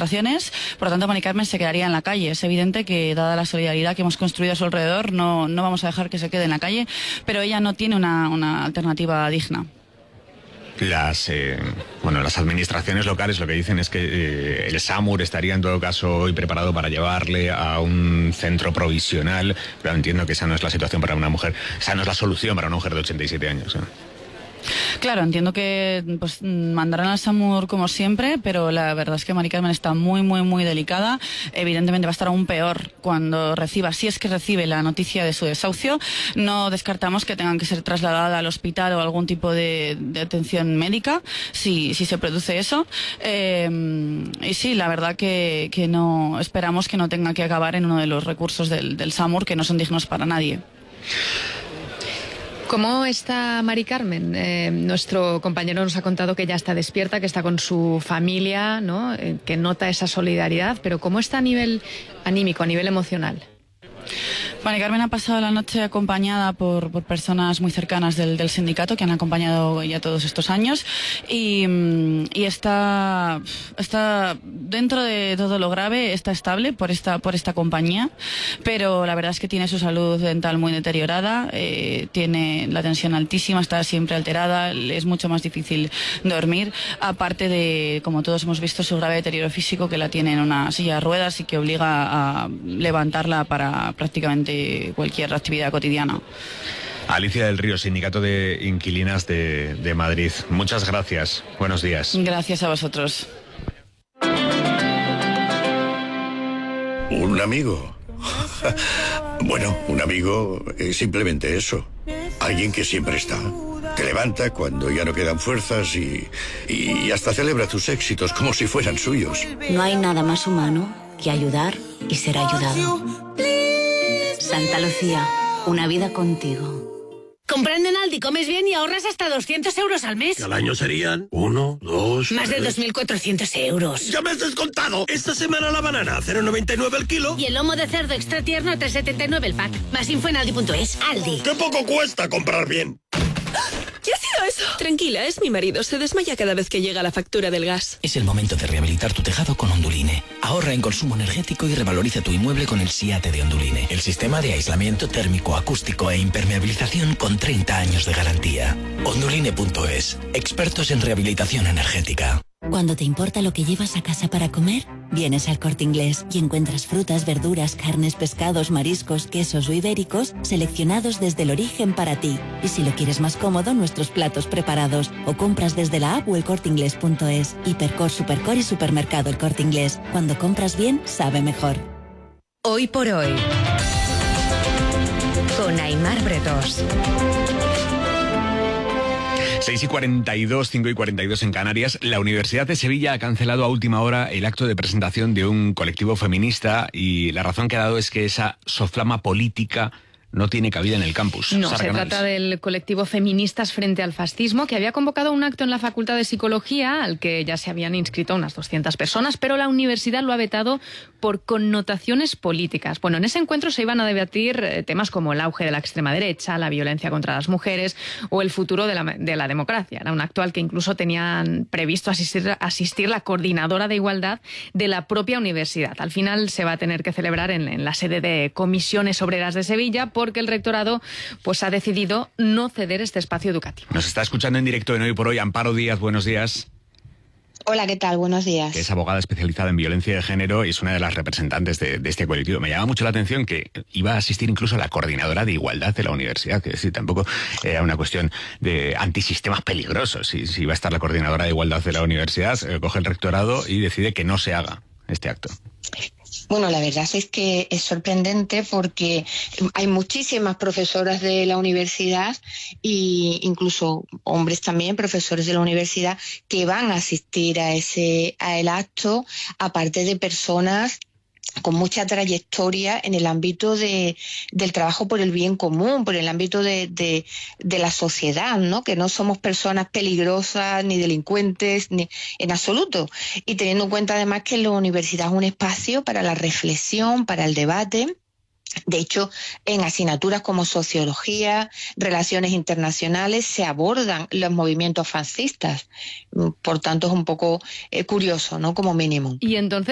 demostraciones. Por lo tanto, Mari Carmen se quedaría en la calle. Es evidente que, dada la solidaridad que hemos construido a su alrededor, no vamos a dejar que se quede en la calle, pero ella no tiene una alternativa digna. Las administraciones locales lo que dicen es que el SAMUR estaría en todo caso hoy preparado para llevarle a un centro provisional, pero entiendo que esa no es la situación para una mujer, esa no es la solución para una mujer de 87 años. Claro, entiendo que pues mandarán al SAMUR como siempre, pero la verdad es que Mari Carmen está muy delicada. Evidentemente va a estar aún peor cuando reciba, si es que recibe, la noticia de su desahucio. No descartamos que tengan que ser trasladada al hospital o algún tipo de atención médica, si se produce eso. Y sí, la verdad que no esperamos que no tenga que acabar en uno de los recursos del SAMUR, que no son dignos para nadie. ¿Cómo está Mari Carmen? Nuestro compañero nos ha contado que ya está despierta, que está con su familia, ¿no? Que nota esa solidaridad, pero ¿cómo está a nivel anímico, a nivel emocional? Mari Carmen ha pasado la noche acompañada por personas muy cercanas del sindicato que han acompañado ya todos estos años y está dentro de todo lo grave, está estable por esta compañía, pero la verdad es que tiene su salud dental muy deteriorada, tiene la tensión altísima, está siempre alterada, es mucho más difícil dormir, aparte de, como todos hemos visto, su grave deterioro físico, que la tiene en una silla de ruedas y que obliga a levantarla para prácticamente cualquier actividad cotidiana. Alicia del Río, Sindicato de Inquilinas de Madrid. Muchas gracias. Buenos días. Gracias a vosotros. ¿Un amigo? Bueno, un amigo es simplemente eso. Alguien que siempre está. Te levanta cuando ya no quedan fuerzas y hasta celebra tus éxitos como si fueran suyos. No hay nada más humano que ayudar y ser ayudado. Santa Lucía, una vida contigo. Comprando en Aldi comes bien y ahorras hasta 200 euros al mes. Al año serían 1, 2... Más de 2.400 euros. ¡Ya me has descontado! Esta semana la banana, 0,99 el kilo. Y el lomo de cerdo extra tierno, 3,79 el pack. Más info en Aldi.es. Aldi. ¡Qué poco cuesta comprar bien! ¿Qué ha sido eso? Tranquila, es mi marido. Se desmaya cada vez que llega la factura del gas. Es el momento de rehabilitar tu tejado con Onduline. Ahorra en consumo energético y revaloriza tu inmueble con el SIATE de Onduline. El sistema de aislamiento térmico, acústico e impermeabilización con 30 años de garantía. Onduline.es. Expertos en rehabilitación energética. Cuando te importa lo que llevas a casa para comer, vienes al Corte Inglés y encuentras frutas, verduras, carnes, pescados, mariscos, quesos o ibéricos seleccionados desde el origen para ti. Y si lo quieres más cómodo, nuestros platos preparados. O compras desde la app o elcorteinglés.es. Hipercor, Supercor y Supermercado El Corte Inglés. Cuando compras bien, sabe mejor. Hoy por hoy, con Aimar Bretos. 6:42, 5:42 en Canarias. La Universidad de Sevilla ha cancelado a última hora el acto de presentación de un colectivo feminista y la razón que ha dado es que esa soflama política no tiene cabida en el campus. No, se trata del colectivo Feministas Frente al Fascismo, que había convocado un acto en la Facultad de Psicología, al que ya se habían inscrito unas 200 personas, pero la universidad lo ha vetado por connotaciones políticas. Bueno, en ese encuentro se iban a debatir temas como el auge de la extrema derecha, la violencia contra las mujeres o el futuro de la democracia. Era un acto al que incluso tenían previsto asistir la coordinadora de igualdad de la propia universidad. Al final se va a tener que celebrar en la sede de Comisiones Obreras de Sevilla, porque el rectorado pues ha decidido no ceder este espacio educativo. Nos está escuchando en directo en Hoy por Hoy Amparo Díaz. Buenos días. Hola, ¿qué tal? Buenos días. Que es abogada especializada en violencia de género y es una de las representantes de este colectivo. Me llama mucho la atención que iba a asistir incluso la coordinadora de igualdad de la universidad, que sí, tampoco era una cuestión de antisistemas peligrosos. Si iba a estar la coordinadora de igualdad de la universidad, coge el rectorado y decide que no se haga este acto. Bueno, la verdad es que es sorprendente porque hay muchísimas profesoras de la universidad e incluso hombres también, profesores de la universidad, que van a asistir a el acto, aparte de personas con mucha trayectoria en el ámbito del trabajo por el bien común, por el ámbito de la sociedad, ¿no? Que no somos personas peligrosas ni delincuentes ni en absoluto. Y teniendo en cuenta además que la universidad es un espacio para la reflexión, para el debate. De hecho, en asignaturas como sociología, relaciones internacionales, se abordan los movimientos fascistas. Por tanto, es un poco curioso, ¿no? Como mínimo. Y entonces